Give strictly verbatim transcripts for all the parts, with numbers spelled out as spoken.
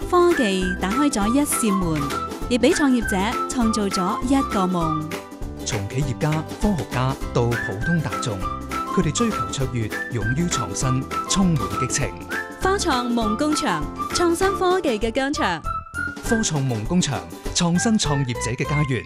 科技打開咗一扇門，亦俾創業者創造咗一個夢。 從企業家、科學家到普通大眾，佢哋追求卓越，勇於創新，充滿激情。 科創夢工場，創新科技嘅疆場。 科創夢工場，創新創業者嘅家園。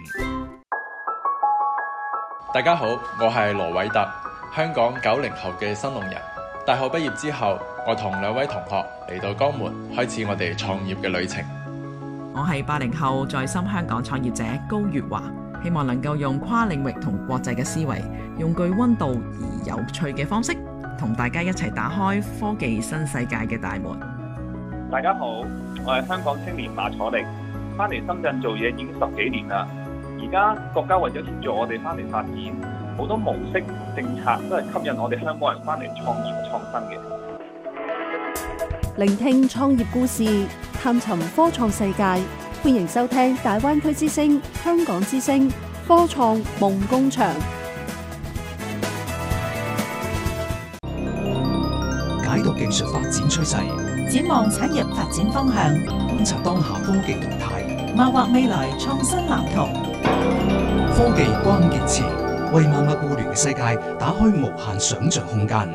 大家好，我係羅偉特，香港九零後嘅新農人。大學畢業之後，我同兩位同學嚟到江門，開始我哋創業嘅旅程。 我係八零後在深香港創業者高月華，希望能夠用跨領域同國際嘅思維，用具溫度而有趣嘅方式，同大家一齊打開科技新世界嘅大門。 大家好，我係香港青年馬楚力，翻嚟深圳做嘢已經十幾年啦。而家國家為咗協助我哋翻嚟發展，好多模式政策都係吸引我哋香港人翻嚟創業創新嘅。 聆聽創業故事，探尋科創世界，歡迎收聽大灣區之聲、香港之聲科創夢工場。 解讀技術發展趨勢， 展望產業發展方向， 觀察當下科技動態， 謀劃未來創新藍圖。 科技關鍵詞，為萬物互聯嘅世界打開無限想像空間。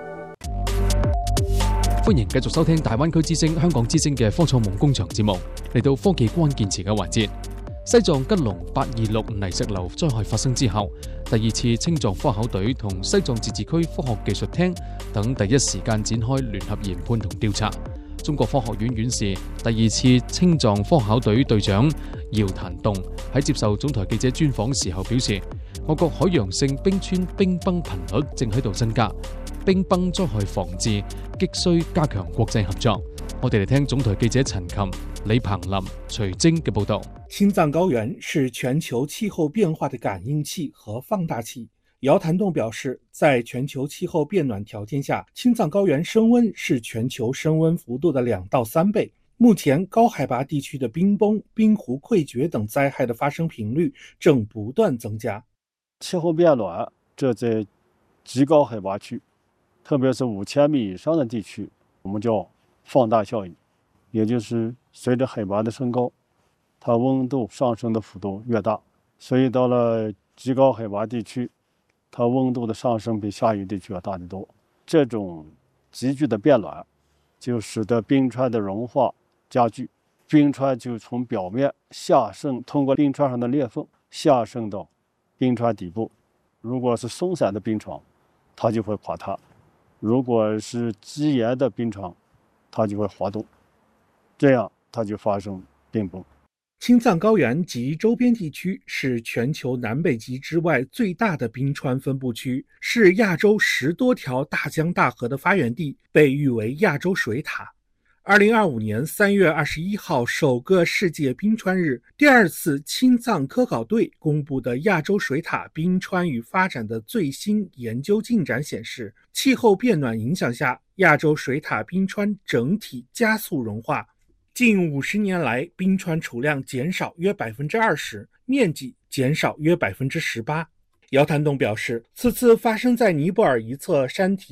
歡迎繼續收聽大灣區之聲、香港之聲嘅科創夢工場節目。嚟到科技關鍵詞嘅環節，西藏吉隆八二六泥石流災害發生之後，第二次青藏科考隊同西藏自治區科學技術廳等第一時間展開聯合研判同調查。中國科學院院士、第二次青藏科考隊隊長姚檀棟喺接受總台記者專訪時候表示，我國海洋性冰川冰崩頻率正喺度增加，冰崩災害防治急需加強國際合作。我哋嚟聽總台記者陳琴、李鵬林、徐晶嘅報道。 青藏高原是全球氣候變化的感應器和放大器。姚檀棟表示，在全球氣候變暖條件下，青藏高原升溫是全球升溫幅度的兩到三倍。目前高海拔地區的冰崩、冰湖潰決等災害的發生頻率正不斷增加。 氣候變暖，這在極高海拔區，特別是五千米以上的地區，我們叫放大效應，也就是隨着海拔的升高，它溫度上升的幅度越大，所以到了極高海拔地區，它溫度的上升比下游地區要大得多。這種急劇的變暖，就使得冰川的融化加劇，冰川就從表面下滲，通過冰川上的裂縫下滲到冰川底部。如果是鬆散的冰床，它就會垮塌；如果是積岩的冰床，它就會滑動，這樣它就發生冰崩。 青藏高原及周邊地區是全球南北極之外最大的冰川分布區，是亞洲十多條大江大河的發源地，被譽為亞洲水塔。二零二五年三月二十一號首個世界冰川日，第二次青藏科考隊公布的亞洲水塔冰川與發展的最新研究進展顯示，氣候變暖影響下，亞洲水塔冰川整體加速融化。近五十年來，冰川儲量減少約百分之二十，面積減少約百分之十八。姚檀棟表示，此次發生在尼泊爾一側山體